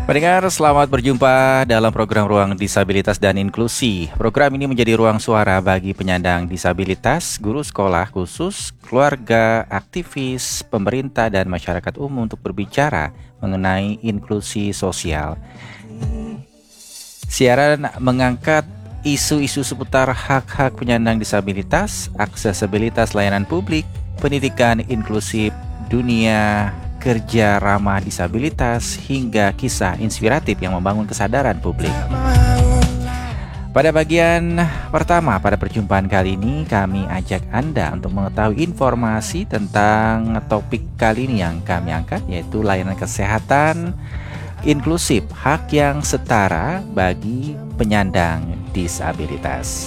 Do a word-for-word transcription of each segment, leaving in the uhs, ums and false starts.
Pendengar, selamat berjumpa dalam program Ruang Disabilitas dan Inklusi. Program ini menjadi ruang suara bagi penyandang disabilitas, guru sekolah khusus, keluarga, aktivis, pemerintah, dan masyarakat umum untuk berbicara mengenai inklusi sosial. Siaran mengangkat isu-isu seputar hak-hak penyandang disabilitas, aksesibilitas layanan publik, pendidikan inklusif, dunia kerja ramah disabilitas, hingga kisah inspiratif yang membangun kesadaran publik. Pada bagian pertama pada perjumpaan kali ini, kami ajak Anda untuk mengetahui informasi tentang topik kali ini yang kami angkat, yaitu layanan kesehatan inklusif, hak yang setara bagi penyandang disabilitas.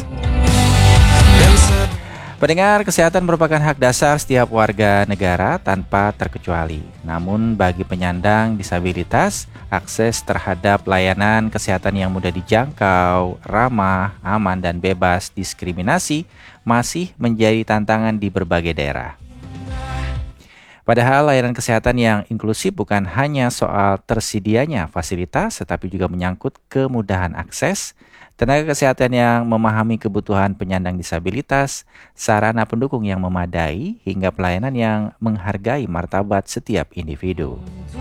Pendengar, kesehatan merupakan hak dasar setiap warga negara tanpa terkecuali. Namun bagi penyandang disabilitas, akses terhadap layanan kesehatan yang mudah dijangkau, ramah, aman, dan bebas diskriminasi masih menjadi tantangan di berbagai daerah. Padahal layanan kesehatan yang inklusif bukan hanya soal tersedianya fasilitas, tetapi juga menyangkut kemudahan akses, tenaga kesehatan yang memahami kebutuhan penyandang disabilitas, sarana pendukung yang memadai, hingga pelayanan yang menghargai martabat setiap individu.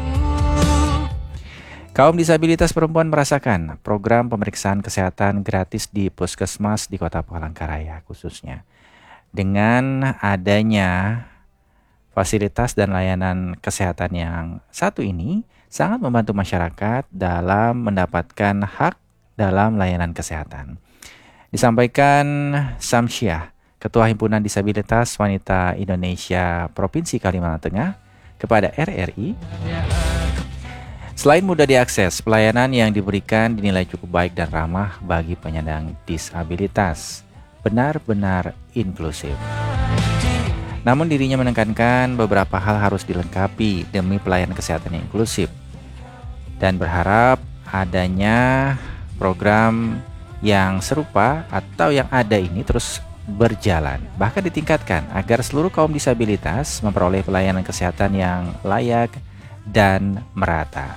Kaum disabilitas perempuan merasakan program pemeriksaan kesehatan gratis di puskesmas di Kota Palangkaraya khususnya. Dengan adanya fasilitas dan layanan kesehatan yang satu ini sangat membantu masyarakat dalam mendapatkan hak dalam layanan kesehatan. Disampaikan Samsyah, Ketua Himpunan Disabilitas Wanita Indonesia Provinsi Kalimantan Tengah kepada R R I. Selain mudah diakses, pelayanan yang diberikan dinilai cukup baik dan ramah bagi penyandang disabilitas, benar-benar inklusif. Namun dirinya menekankan beberapa hal harus dilengkapi demi pelayanan kesehatan yang inklusif dan berharap adanya program yang serupa atau yang ada ini terus berjalan, bahkan ditingkatkan agar seluruh kaum disabilitas memperoleh pelayanan kesehatan yang layak dan merata.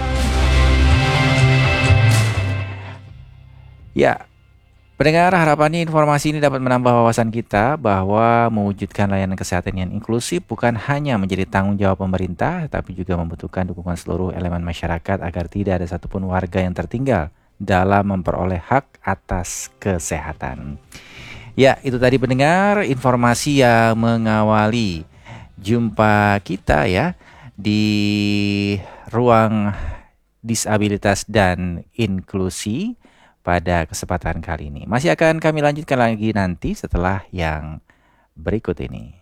Ya, pendengar, harapannya informasi ini dapat menambah wawasan kita bahwa mewujudkan layanan kesehatan yang inklusif bukan hanya menjadi tanggung jawab pemerintah, tapi juga membutuhkan dukungan seluruh elemen masyarakat agar tidak ada satupun warga yang tertinggal dalam memperoleh hak atas kesehatan. Ya, itu tadi pendengar informasi yang mengawali jumpa kita ya di Ruang Disabilitas dan Inklusi pada kesempatan kali ini. Masih akan kami lanjutkan lagi nanti setelah yang berikut ini.